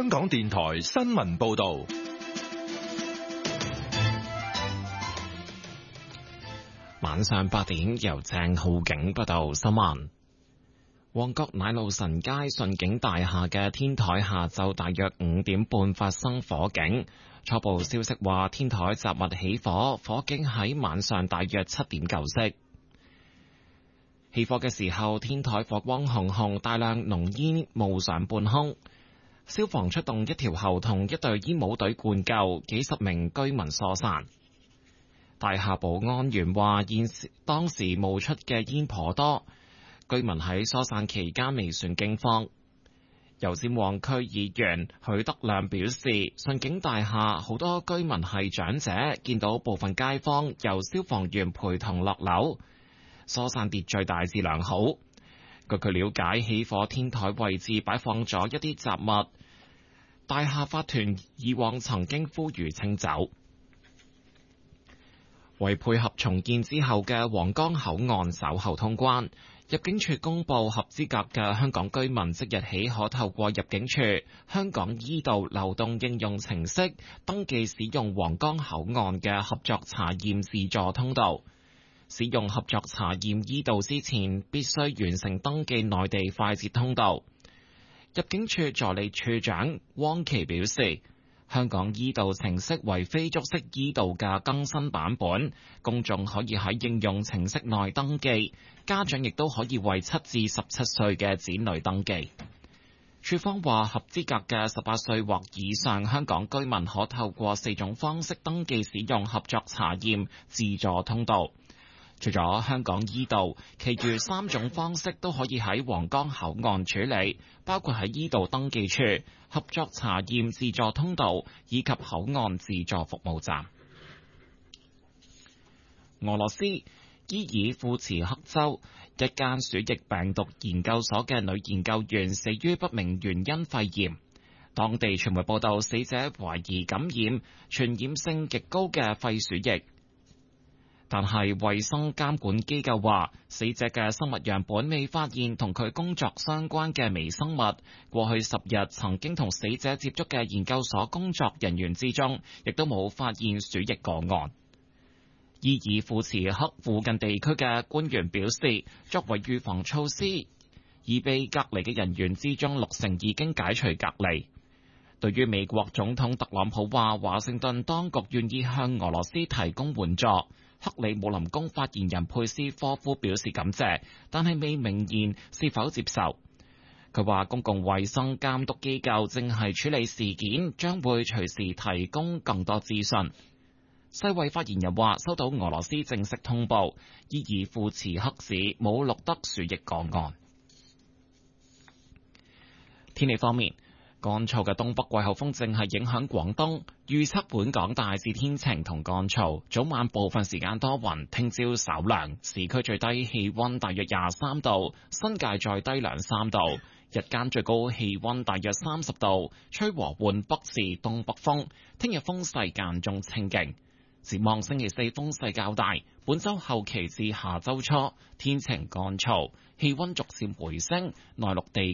香港電台新聞報道。 晚上8點，由鄭浩景報道新聞。旺角奶路臣街順景大廈嘅天台下晝大約5點半發生火警，初步消息話天台雜物起火，火警喺晚上大約7點救熄。起火嘅時候，天台火光熊熊，大量濃煙冒上半空，消防出動一條喉同一隊煙霧隊灌救，幾十名居民疏散。大廈保安員話，當時冒出嘅煙頗多，居民喺疏散期間未算驚慌。油尖旺區議員許德亮表示，順景大廈好多居民係長者，見到部分街坊由消防員陪同落樓，疏散秩序大致良好。據佢了解，起火天台位置擺放咗一啲雜物，大廈法團以往曾經呼籲清走。為配合重建之後嘅皇崗口岸稍後通關，入境處公布合資格嘅香港居民即日起可透過入境處香港醫道流動應用程式登記使用皇崗口岸嘅合作查驗自助通道。使用合作查驗醫道之前，必須完成登記內地快捷通道。入境處助理處長汪琪表示，香港醫道程式為非觸式醫道嘅更新版本，公眾可以喺應用程式內登記，家長亦都可以為7至17歲嘅子女登記。處方話，合資格嘅18歲或以上香港居民可透過4種方式登記使用合作查驗自助通道。除咗香港醫道，其餘3種方式都可以喺皇崗口岸處理，包括喺醫道登記處、合作查驗自助通道以及口岸自助服務站。俄羅斯伊爾庫茨克州一間鼠疫病毒研究所嘅女研究員死於不明原因肺炎。當地傳媒報道，死者懷疑感染傳染性極高嘅肺鼠疫。但係衛生監管機構話，死者嘅生物樣本未發現同佢工作相關嘅微生物。過去10日曾經同死者接觸嘅研究所工作人員之中，亦都冇發現鼠疫個案。伊爾庫茨克附近地區嘅官員表示，作為預防措施，已被隔離嘅人員之中60%已經解除隔離。對於美國總統特朗普話，華盛頓當局願意向俄羅斯提供援助，克里姆林宮發言人佩斯科夫表示感謝，但係未明言是否接受。佢話公共衛生監督機構正係處理事件，將會隨時提供更多資訊。世衛發言人話收到俄羅斯正式通報，伊爾庫茨克市冇錄得鼠疫個案。天氣方面，乾燥嘅東北季候風正係影響廣東，預測本港大致天晴同乾燥，早晚部分時間多雲，聽朝稍涼，市區最低氣溫大約23度，新界再低2-3度，日間最高氣溫大約30度，吹和緩北至東北風，聽日風勢間中清勁。展望星期四風勢較大，本週後期至下週初天晴乾燥，氣溫逐漸回升，內陸地